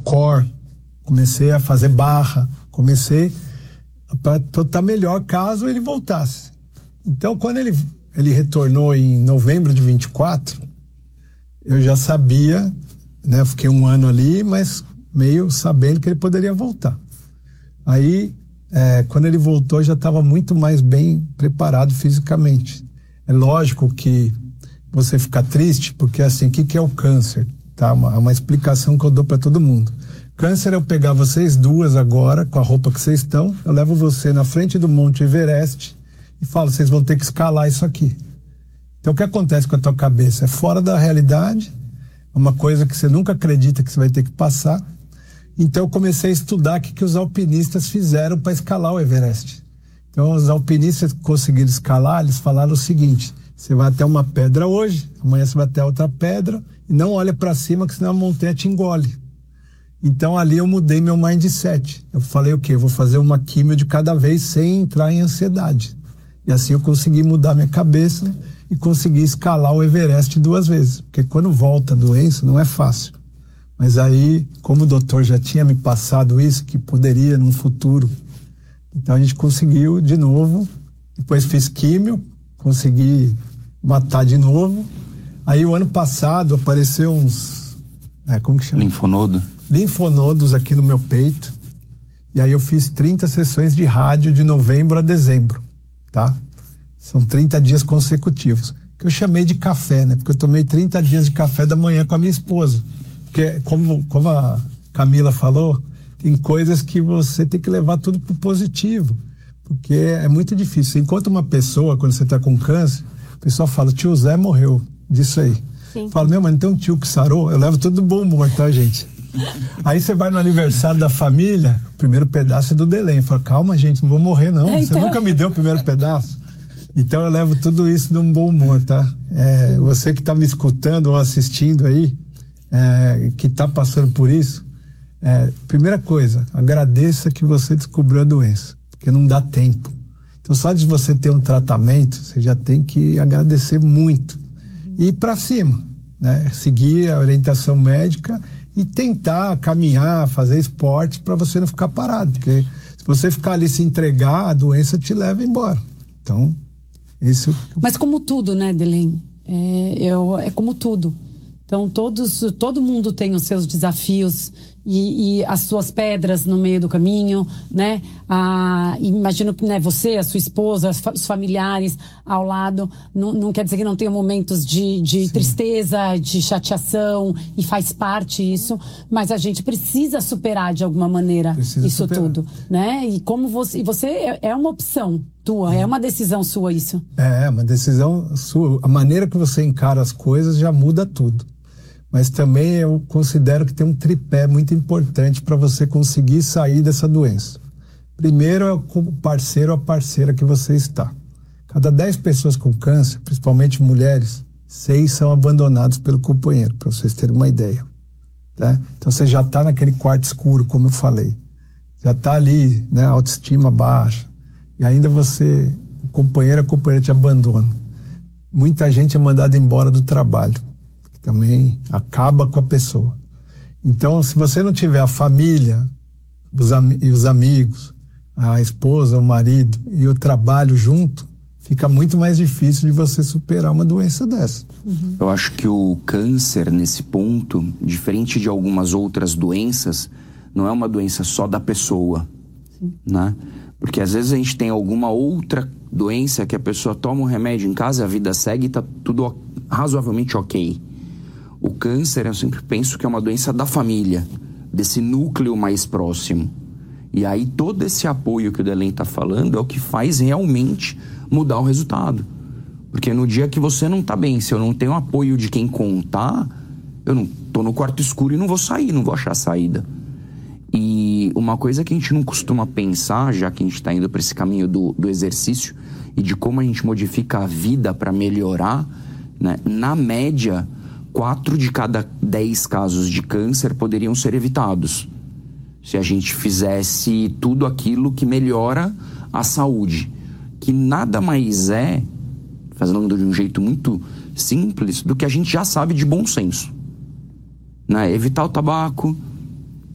core, comecei a fazer barra, comecei para estar melhor caso ele voltasse. Então, quando ele retornou em novembro de 24, eu já sabia, né? Fiquei um ano ali, mas meio sabendo que ele poderia voltar. Aí, quando ele voltou, eu já estava muito mais bem preparado fisicamente. É lógico que você fica triste, porque assim, o que é o câncer? Tá? Uma explicação que eu dou para todo mundo. Câncer é eu pegar vocês duas agora, com a roupa que vocês estão, eu levo você na frente do Monte Everest e falo, vocês vão ter que escalar isso aqui. Então, o que acontece com a tua cabeça? É fora da realidade, é uma coisa que você nunca acredita que você vai ter que passar. Então, eu comecei a estudar o que os alpinistas fizeram para escalar o Everest. Então, os alpinistas que conseguiram escalar, eles falaram o seguinte, você vai até uma pedra hoje, amanhã você vai até outra pedra, e não olha para cima, que senão a montanha te engole. Então, ali eu mudei meu mindset. Eu falei o quê? Eu vou fazer uma químio de cada vez sem entrar em ansiedade. E assim eu consegui mudar minha cabeça e consegui escalar o Everest 2 vezes. Porque quando volta a doença, não é fácil. Mas aí, como o doutor já tinha me passado isso, que poderia num futuro, então a gente conseguiu de novo. Depois fiz químio, consegui matar de novo. Aí o ano passado apareceu uns... como que chama? Linfonodos aqui no meu peito. E aí eu fiz 30 sessões de rádio de novembro a dezembro, tá? São 30 dias consecutivos. Que eu chamei de café, né? Porque eu tomei 30 dias de café da manhã com a minha esposa. Porque, como a Camila falou, tem coisas que você tem que levar tudo pro positivo. Porque é muito difícil. Enquanto uma pessoa, quando você tá com câncer, o pessoal fala, tio Zé morreu disso aí. Sim. Fala, meu, mas não tem um tio que sarou? Eu levo tudo do bom humor, tá, gente? Aí você vai no aniversário da família, o primeiro pedaço é do Delém. Fala, calma, gente, não vou morrer, não. Você nunca me deu o primeiro pedaço. Então eu levo tudo isso num bom humor, tá? Você que tá me escutando ou assistindo aí, que tá passando por isso, primeira coisa, agradeça que você descobriu a doença, porque não dá tempo. Então só de você ter um tratamento, você já tem que agradecer muito. E ir pra cima, né? Seguir a orientação médica e tentar caminhar, fazer esporte para você não ficar parado, porque se você ficar ali se entregar, a doença te leva embora. Então, isso... Mas como tudo, né, Delém? É como tudo. Então, todo mundo tem os seus desafios e as suas pedras no meio do caminho, né? Imagino que, né, você, a sua esposa, os familiares ao lado, não quer dizer que não tenha momentos de tristeza, de chateação, e faz parte isso, mas a gente precisa superar de alguma maneira isso tudo, né? E como você é uma opção tua, é uma decisão sua isso. É uma decisão sua. A maneira que você encara as coisas já muda tudo. Mas também eu considero que tem um tripé muito importante para você conseguir sair dessa doença. Primeiro é o parceiro ou a parceira que você está. Cada 10 pessoas com câncer, principalmente mulheres, 6 são abandonados pelo companheiro, para vocês terem uma ideia. Tá? Então você já está naquele quarto escuro, como eu falei. Já está ali, né, autoestima baixa. E ainda a companheira te abandona. Muita gente é mandada embora do trabalho. Também acaba com a pessoa. Então, se você não tiver a família, os amigos, a esposa, o marido e o trabalho junto, fica muito mais difícil de você superar uma doença dessa. Uhum. Eu acho que o câncer, nesse ponto, diferente de algumas outras doenças, não é uma doença só da pessoa, né? Porque às vezes a gente tem alguma outra doença que a pessoa toma um remédio em casa, a vida segue e tá tudo razoavelmente ok. O câncer, eu sempre penso que é uma doença da família, desse núcleo mais próximo. E aí todo esse apoio que o Delém está falando é o que faz realmente mudar o resultado. Porque no dia que você não está bem, se eu não tenho apoio de quem contar, eu não tô no quarto escuro e não vou sair, não vou achar saída. E uma coisa que a gente não costuma pensar, já que a gente está indo para esse caminho do exercício e de como a gente modifica a vida para melhorar, né? Na média, 4 de cada 10 casos de câncer poderiam ser evitados se a gente fizesse tudo aquilo que melhora a saúde, que nada mais é, fazendo de um jeito muito simples, do que a gente já sabe de bom senso, né? Evitar o tabaco,